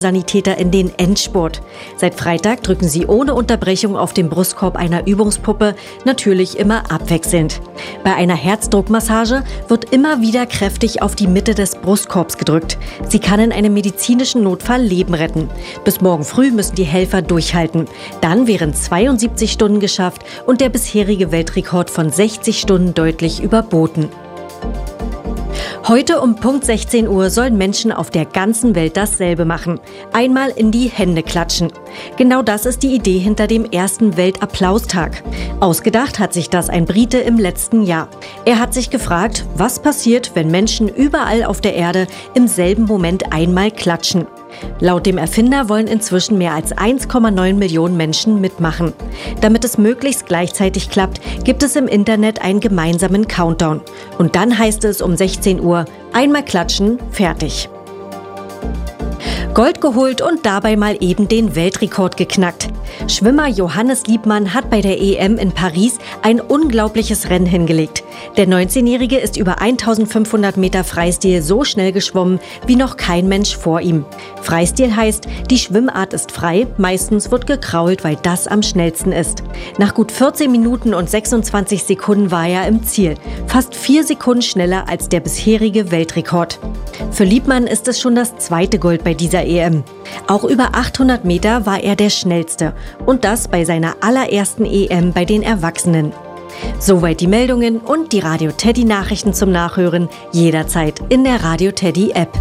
Sanitäter in den Endspurt. Seit Freitag drücken sie ohne Unterbrechung auf den Brustkorb einer Übungspuppe, natürlich immer abwechselnd. Bei einer Herzdruckmassage wird immer wieder kräftig auf die Mitte des Brustkorbs gedrückt. Sie kann in einem medizinischen Notfall Leben retten. Bis morgen früh müssen die Helfer durchhalten. Dann wären 72 Stunden geschafft und der bisherige Weltrekord von 60 Stunden deutlich überboten. Heute um Punkt 16 Uhr sollen Menschen auf der ganzen Welt dasselbe machen. Einmal in die Hände klatschen. Genau das ist die Idee hinter dem ersten Weltapplaustag. Ausgedacht hat sich das ein Brite im letzten Jahr. Er hat sich gefragt, was passiert, wenn Menschen überall auf der Erde im selben Moment einmal klatschen. Laut dem Erfinder wollen inzwischen mehr als 1,9 Millionen Menschen mitmachen. Damit es möglichst gleichzeitig klappt, gibt es im Internet einen gemeinsamen Countdown. Und dann heißt es um 16 Uhr, einmal klatschen, fertig. Gold geholt und dabei mal eben den Weltrekord geknackt. Schwimmer Johannes Liebmann hat bei der EM in Paris ein unglaubliches Rennen hingelegt. Der 19-Jährige ist über 1500 Meter Freistil so schnell geschwommen wie noch kein Mensch vor ihm. Freistil heißt, die Schwimmart ist frei, meistens wird gekrault, weil das am schnellsten ist. Nach gut 14 Minuten und 26 Sekunden war er im Ziel. Fast 4 Sekunden schneller als der bisherige Weltrekord. Für Liebmann ist es schon das zweite Gold bei dieser EM. Auch über 800 Meter war er der Schnellste. Und das bei seiner allerersten EM bei den Erwachsenen. Soweit die Meldungen und die Radio Teddy Nachrichten zum Nachhören jederzeit in der Radio Teddy App.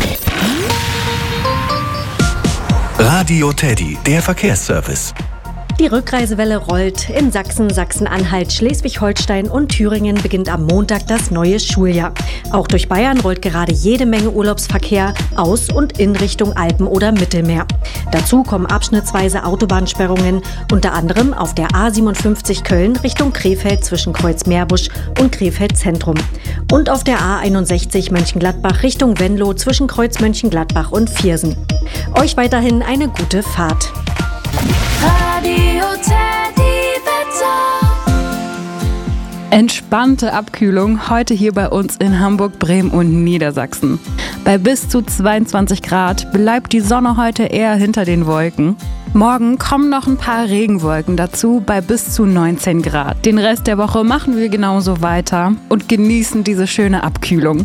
Radio Teddy, der Verkehrsservice. Die Rückreisewelle rollt. In Sachsen, Sachsen-Anhalt, Schleswig-Holstein und Thüringen beginnt am Montag das neue Schuljahr. Auch durch Bayern rollt gerade jede Menge Urlaubsverkehr aus und in Richtung Alpen oder Mittelmeer. Dazu kommen abschnittsweise Autobahnsperrungen, unter anderem auf der A57 Köln Richtung Krefeld zwischen Kreuz-Meerbusch und Krefeld Zentrum. Und auf der A61 Mönchengladbach Richtung Venlo zwischen Kreuz Mönchengladbach und Viersen. Euch weiterhin eine gute Fahrt. Radio Teddy Wetter. Entspannte Abkühlung heute hier bei uns in Hamburg, Bremen und Niedersachsen. Bei bis zu 22 Grad bleibt die Sonne heute eher hinter den Wolken. Morgen kommen noch ein paar Regenwolken dazu bei bis zu 19 Grad. Den Rest der Woche machen wir genauso weiter und genießen diese schöne Abkühlung.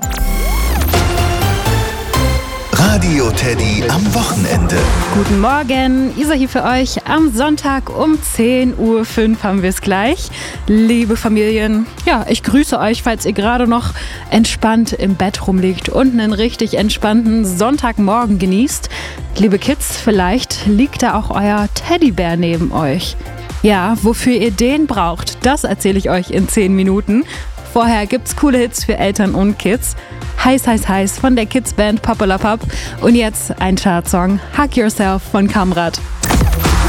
Radio Teddy am Wochenende. Guten Morgen, Isa hier für euch. Am Sonntag um 10.05 Uhr haben wir es gleich. Liebe Familien, ja, ich grüße euch, falls ihr gerade noch entspannt im Bett rumliegt und einen richtig entspannten Sonntagmorgen genießt. Liebe Kids, vielleicht liegt da auch euer Teddybär neben euch. Ja, wofür ihr den braucht, das erzähle ich euch in 10 Minuten. Vorher gibt's coole Hits für Eltern und Kids. Heiß, heiß, heiß von der Kids-Band Popolapop. Und jetzt ein Chartsong, Hug Yourself von Kamrat.